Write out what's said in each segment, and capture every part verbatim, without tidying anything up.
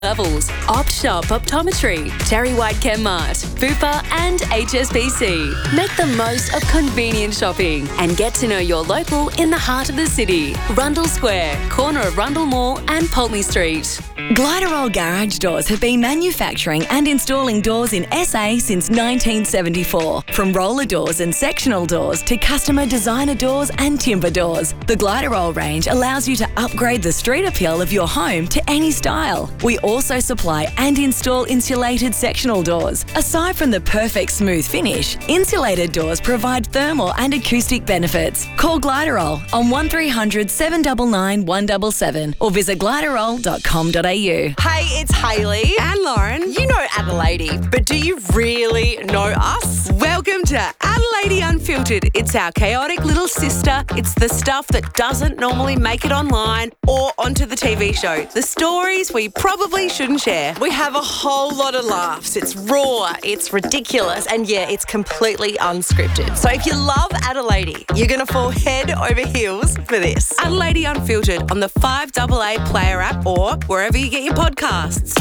Levels, Op Shop Optometry, Terry White Chemmart, Bupa and H S B C. Make the most of convenient shopping and get to know your local in the heart of the city. Rundle Square, corner of Rundle Mall and Pulteney Street. Gliderol Garage Doors have been manufacturing and installing doors in S A since nineteen seventy-four. From roller doors and sectional doors to customer designer doors and timber doors, the Gliderol range allows you to upgrade the street appeal of your home to any style. We also supply and install insulated sectional doors. Aside from the perfect smooth finish, insulated doors provide thermal and acoustic benefits. Call Gliderol on one three hundred seven nine nine one seven seven or visit gliderol dot com dot a u. Hey, it's Hayley and Lauren. You know Adelaide, but do you really know us? Welcome to Adelaide Unfiltered. It's our chaotic little sister. It's the stuff that doesn't normally make it online or onto the T V show. The stories we probably shouldn't share. We have a whole lot of laughs. It's raw, it's ridiculous, and yeah, it's completely unscripted. So if you love Adelaide, you're going to fall head over heels for this. Adelaide Unfiltered on the five A A Player app or wherever you get your podcasts.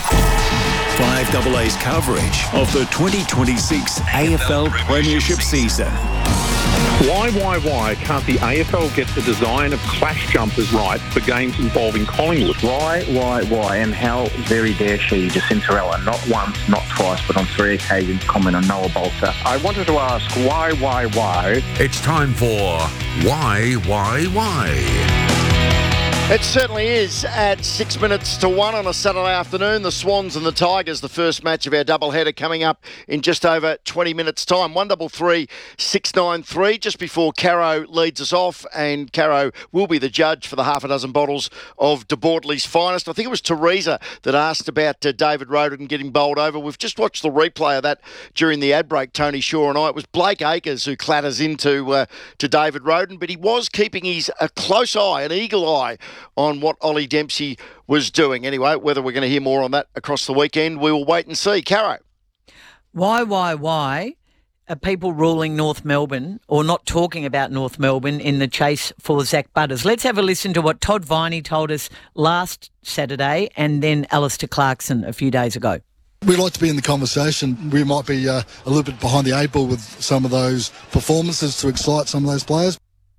five A A's coverage of the twenty twenty-six A F L Premiership season. Why, why, why can't the A F L get the design of clash jumpers right for games involving Collingwood? Why, why, why, and how very dare she, Jacintarella, not once, not twice, but on three occasions comment on Noah Bolter? I wanted to ask why, why, why. It's time for Why, Why, Why? It certainly is at six minutes to one on a Saturday afternoon. The Swans and the Tigers, the first match of our doubleheader coming up in just over twenty minutes' time. one double three six nine three just before Caro leads us off, and Caro will be the judge for the half a dozen bottles of De Bortley's finest. I think it was Teresa that asked about uh, David Roden getting bowled over. We've just watched the replay of that during the ad break, Tony Shaw and I. It was Blake Acres who clatters into uh, to David Roden, but he was keeping his a close eye, an eagle eye, on what Ollie Dempsey was doing. Anyway, whether we're going to hear more on that across the weekend, we will wait and see. Caro. Why, why, why are people ruling North Melbourne or not talking about North Melbourne in the chase for Zach Butters? Let's have a listen to what Todd Viney told us last Saturday and then Alistair Clarkson a few days ago. We like to be in the conversation. We might be uh, a little bit behind the eight ball with some of those performances to excite some of those players.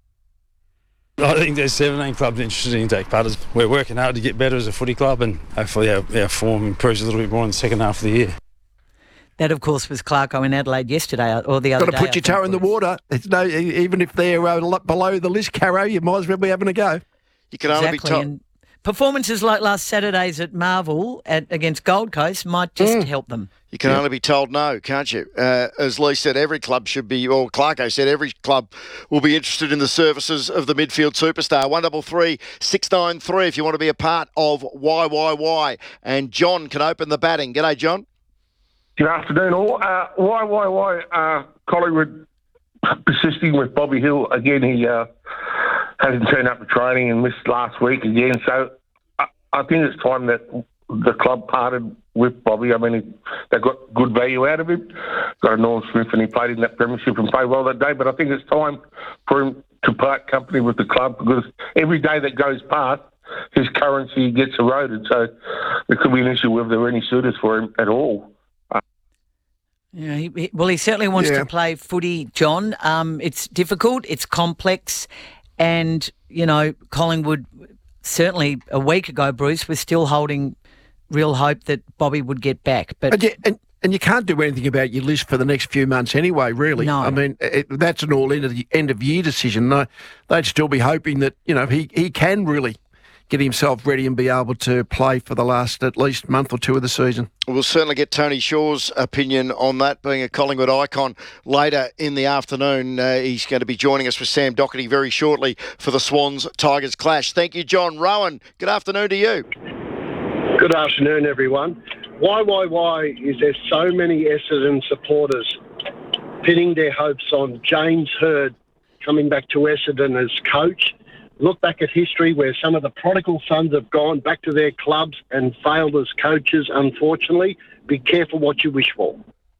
I think there's seventeen clubs interested in Zach Butters. We're working hard to get better as a footy club, and hopefully our, our form improves a little bit more in the second half of the year. That, of course, was Clarko in Adelaide yesterday or the other day. Got to put your toe in the water. It's no, even if they're uh, below the list, Caro, you might as well be having a go. You can only exactly. be told. And performances like last Saturday's at Marvel at, against Gold Coast might just mm. help them. You can yeah. only be told no, can't you? Uh, as Lee said, every club should be, or Clarko said, every club will be interested in the services of the midfield superstar. one double three six nine three if you want to be a part of Why, Why, Why. And John can open the batting. G'day, John. Good afternoon, all. Uh, why, why, why? Uh, Collingwood persisting with Bobby Hill. Again, he uh, hasn't turned up to training and missed last week again. So I, I think it's time that the club parted with Bobby. I mean, he, they got good value out of him. Got a Norm Smith and he played in that premiership and played well that day. But I think it's time for him to part company with the club because every day that goes past, his currency gets eroded. So there could be an issue whether there are any suitors for him at all. Yeah, he, he, well, he certainly wants yeah. to play footy, John. Um, it's difficult, it's complex, and, you know, Collingwood, certainly a week ago, Bruce, was still holding real hope that Bobby would get back. But and, yeah, and, and you can't do anything about your list for the next few months anyway, really. No. I mean, it, that's an all end of the end of year decision. No, they'd still be hoping that, you know, he, he can really get himself ready and be able to play for the last at least month or two of the season. We'll certainly get Tony Shaw's opinion on that, being a Collingwood icon later in the afternoon. Uh, he's going to be joining us with Sam Doherty very shortly for the Swans-Tigers clash. Thank you, John. Rowan, good afternoon to you. Good afternoon, everyone. Why, why, why is there so many Essendon supporters pinning their hopes on James Hird coming back to Essendon as coach? Look back at history where some of the prodigal sons have gone back to their clubs and failed as coaches, unfortunately. Be careful what you wish for.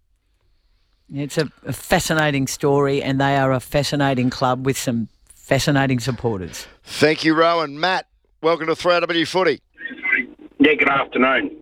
It's a, a fascinating story, and they are a fascinating club with some fascinating supporters. Thank you, Rowan. Matt, welcome to three R W Footy. Yeah, good afternoon.